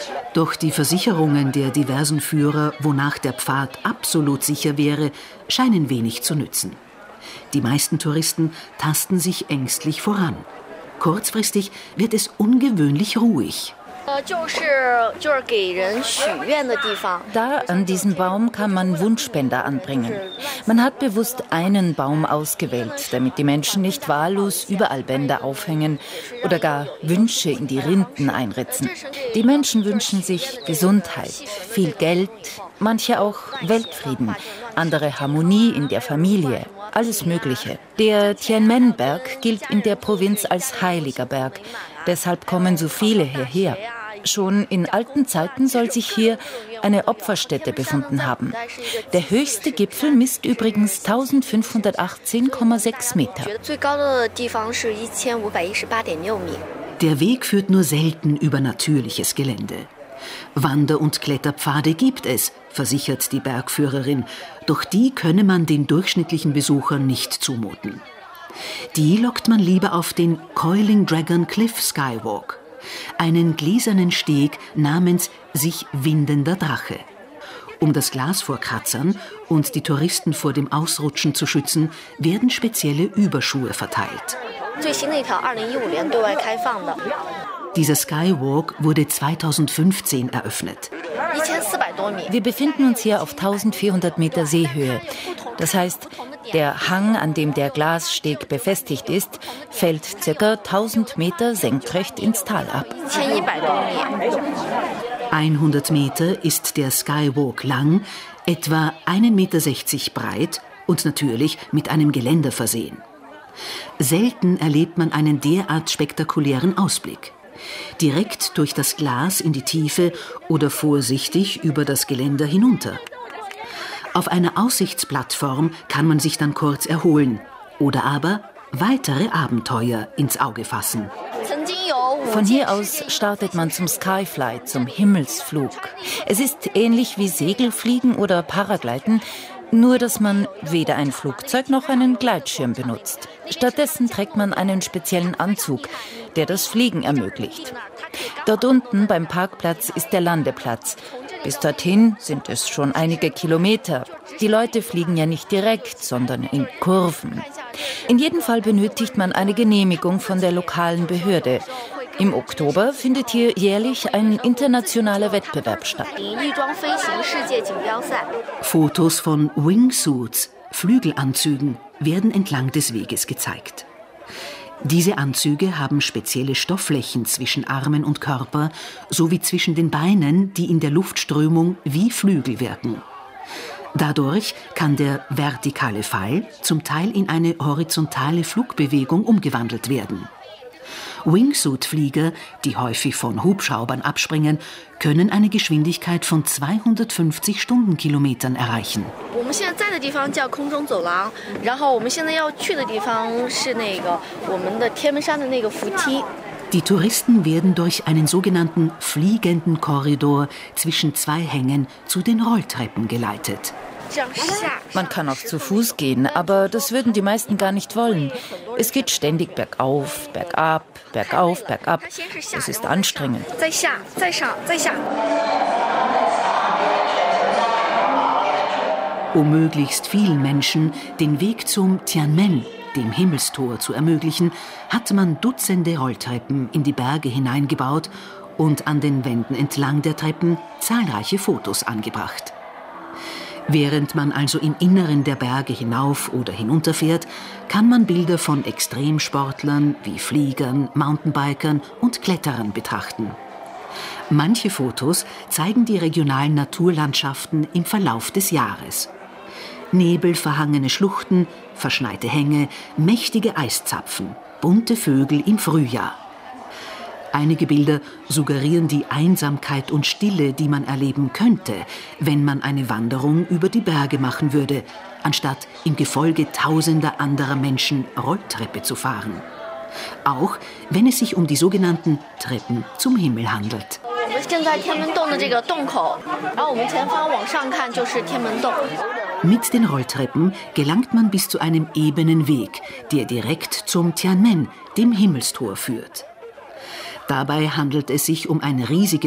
Doch die Versicherungen der diversen Führer, wonach der Pfad absolut sicher wäre, scheinen wenig zu nützen. Die meisten Touristen tasten sich ängstlich voran. Kurzfristig wird es ungewöhnlich ruhig. Da an diesem Baum kann man Wunschspender anbringen. Man hat bewusst einen Baum ausgewählt, damit die Menschen nicht wahllos überall Bänder aufhängen oder gar Wünsche in die Rinden einritzen. Die Menschen wünschen sich Gesundheit, viel Geld, manche auch Weltfrieden, andere Harmonie in der Familie, alles Mögliche. Der Tianmen-Berg gilt in der Provinz als heiliger Berg, deshalb kommen so viele hierher. Schon in alten Zeiten soll sich hier eine Opferstätte befunden haben. Der höchste Gipfel misst übrigens 1518,6 Meter. Der Weg führt nur selten über natürliches Gelände. Wander- und Kletterpfade gibt es, versichert die Bergführerin, doch die könne man den durchschnittlichen Besuchern nicht zumuten. Die lockt man lieber auf den Coiling Dragon Cliff Skywalk, einen gläsernen Steg namens sich windender Drache. Um das Glas vor Kratzern und die Touristen vor dem Ausrutschen zu schützen, werden spezielle Überschuhe verteilt. Dieser Skywalk wurde 2015 eröffnet. Wir befinden uns hier auf 1400 Meter Seehöhe. Das heißt, der Hang, an dem der Glassteg befestigt ist, fällt ca. 1000 Meter senkrecht ins Tal ab. 100 Meter ist der Skywalk lang, etwa 1,60 Meter breit und natürlich mit einem Geländer versehen. Selten erlebt man einen derart spektakulären Ausblick. Direkt durch das Glas in die Tiefe oder vorsichtig über das Geländer hinunter. Auf einer Aussichtsplattform kann man sich dann kurz erholen oder aber weitere Abenteuer ins Auge fassen. Von hier aus startet man zum Skyfly, zum Himmelsflug. Es ist ähnlich wie Segelfliegen oder Paragliden, nur dass man weder ein Flugzeug noch einen Gleitschirm benutzt. Stattdessen trägt man einen speziellen Anzug, der das Fliegen ermöglicht. Dort unten beim Parkplatz ist der Landeplatz. Bis dorthin sind es schon einige Kilometer. Die Leute fliegen ja nicht direkt, sondern in Kurven. In jedem Fall benötigt man eine Genehmigung von der lokalen Behörde. Im Oktober findet hier jährlich ein internationaler Wettbewerb statt. Fotos von Wingsuits, Flügelanzügen, werden entlang des Weges gezeigt. Diese Anzüge haben spezielle Stoffflächen zwischen Armen und Körper sowie zwischen den Beinen, die in der Luftströmung wie Flügel wirken. Dadurch kann der vertikale Fall zum Teil in eine horizontale Flugbewegung umgewandelt werden. Wingsuit-Flieger, die häufig von Hubschraubern abspringen, können eine Geschwindigkeit von 250 Stundenkilometern erreichen. Die Touristen werden durch einen sogenannten fliegenden Korridor zwischen zwei Hängen zu den Rolltreppen geleitet. Man kann auch zu Fuß gehen, aber das würden die meisten gar nicht wollen. Es geht ständig bergauf, bergab, bergauf, bergab. Es ist anstrengend. Um möglichst vielen Menschen den Weg zum Tianmen, dem Himmelstor, zu ermöglichen, hat man Dutzende Rolltreppen in die Berge hineingebaut und an den Wänden entlang der Treppen zahlreiche Fotos angebracht. Während man also im Inneren der Berge hinauf oder hinunterfährt, kann man Bilder von Extremsportlern wie Fliegern, Mountainbikern und Kletterern betrachten. Manche Fotos zeigen die regionalen Naturlandschaften im Verlauf des Jahres. Nebelverhangene Schluchten, verschneite Hänge, mächtige Eiszapfen, bunte Vögel im Frühjahr. Einige Bilder suggerieren die Einsamkeit und Stille, die man erleben könnte, wenn man eine Wanderung über die Berge machen würde, anstatt im Gefolge tausender anderer Menschen Rolltreppe zu fahren. Auch wenn es sich um die sogenannten Treppen zum Himmel handelt. Mit den Rolltreppen gelangt man bis zu einem ebenen Weg, der direkt zum Tianmen, dem Himmelstor, führt. Dabei handelt es sich um ein riesiges